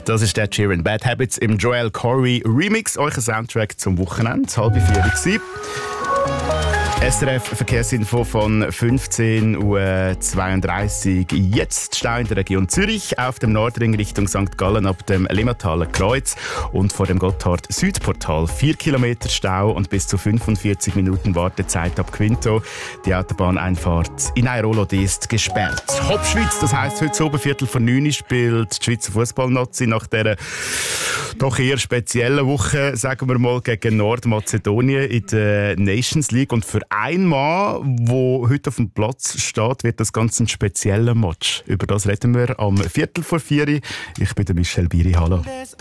Das ist der Sheeran Bad Habits im Joel Corey Remix. Euer Soundtrack zum Wochenende, 3:30 Uhr. SRF-Verkehrsinfo von 15:32 Uhr. Jetzt Stau in der Region Zürich auf dem Nordring Richtung St. Gallen ab dem Limmertaler Kreuz und vor dem Gotthard-Südportal 4 Kilometer Stau und bis zu 45 Minuten Wartezeit ab Quinto. Die Autobahneinfahrt in Airolo ist gesperrt. Hopschwitz, das heisst, heute so 8:45 spielt die Schweizer Fußballnazi nach dieser doch eher speziellen Woche, sagen wir mal, gegen Nordmazedonien in der Nations League. Und für einen Mann, der heute auf dem Platz steht, wird das Ganze ein spezieller Match. Über das reden wir am 3:45. Ich bin der Michel Biri. Hallo.